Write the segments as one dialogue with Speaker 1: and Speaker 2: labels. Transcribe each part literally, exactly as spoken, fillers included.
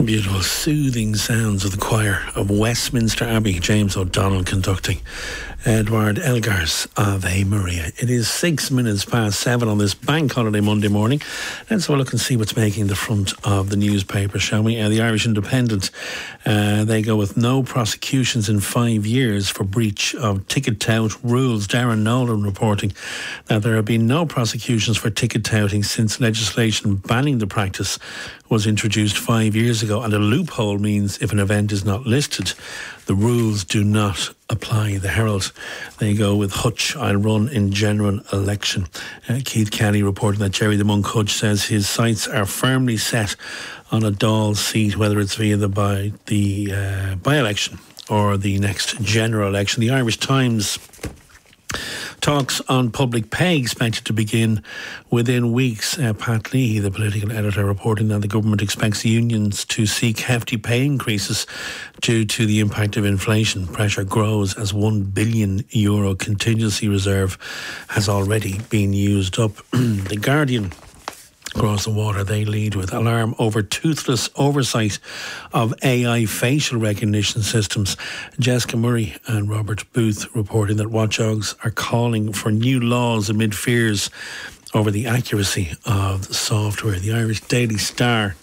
Speaker 1: The beautiful, soothing sounds of the choir of Westminster Abbey, James O'Donnell conducting Edward Elgar's Ave Maria. It is six minutes past seven on this bank holiday Monday morning. Let's have a look and see what's making the front of the newspaper, shall we? Uh, the Irish Independent, uh, they go with no prosecutions in five years for breach of ticket tout rules. Darren Nolan reporting that there have been no prosecutions for ticket touting since legislation banning the practice was introduced five years ago, and a loophole means if an event is not listed, the rules do not apply. The Herald, they go with Hutch, I'll run in general election. Uh, Keith Kelly reporting that Jerry the Monk Hutch says his sights are firmly set on a Dáil seat, whether it's via the by the uh, by-election or the next general election. The Irish Times, talks on public pay expected to begin within weeks. Uh, Pat Leahy, the political editor, reporting that the government expects unions to seek hefty pay increases due to the impact of inflation. Pressure grows as one billion euro contingency reserve has already been used up. The Guardian, across the water, they lead with alarm over toothless oversight of A I facial recognition systems. Jessica Murray and Robert Booth reporting that watchdogs are calling for new laws amid fears over the accuracy of the software. The Irish Daily Star,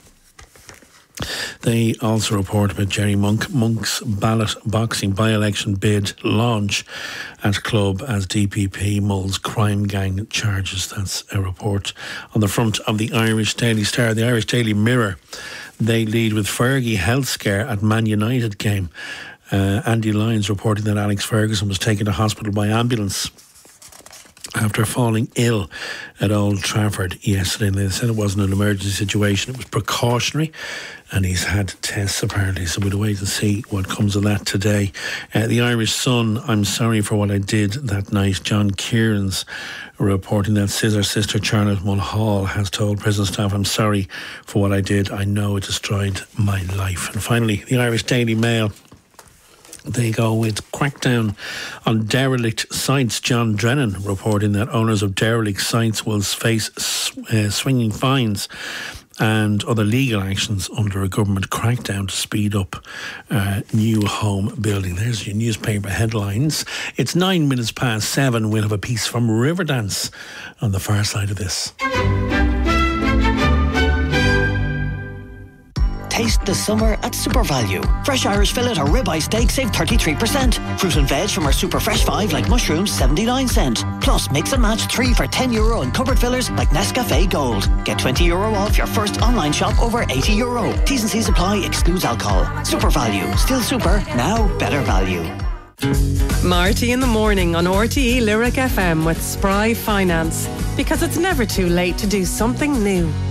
Speaker 1: they also report about Jerry Monk, Monk's ballot boxing by-election bid launch at club as D P P mulls crime gang charges. That's a report on the front of the Irish Daily Star. The Irish Daily Mirror, they lead with Fergie health scare at Man United game. Uh, Andy Lyons reporting that Alex Ferguson was taken to hospital by ambulance after falling ill at Old Trafford yesterday. They said it wasn't an emergency situation, it was precautionary, and he's had tests apparently, so we'll wait and see what comes of that today. Uh, the Irish Sun, I'm sorry for what I did that night. John Kieran's reporting that Scissor sister Charlotte Mulhall has told prison staff, I'm sorry for what I did, I know it destroyed my life. And finally, the Irish Daily Mail, they go with crackdown on derelict sites. John Drennan reporting that owners of derelict sites will face uh, swinging fines and other legal actions under a government crackdown to speed up uh, new home building. There's your newspaper headlines. It's nine minutes past seven. We'll have a piece from Riverdance on the far side of this.
Speaker 2: Taste the summer at Super Value. Fresh Irish fillet or ribeye steak save thirty-three percent. Fruit and veg from our Super Fresh five like mushrooms seventy-nine cent. Plus mix and match three for ten euro and cupboard fillers like Nescafe Gold. Get twenty euro off your first online shop over eighty euro. T's and C's apply, excludes alcohol. Super Value. Still super, now better value.
Speaker 3: Marty in the morning on R T E Lyric F M with Spry Finance. Because it's never too late to do something new.